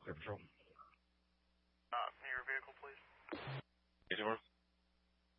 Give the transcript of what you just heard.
Clear Patrol. Near your vehicle, please. Hey, Door.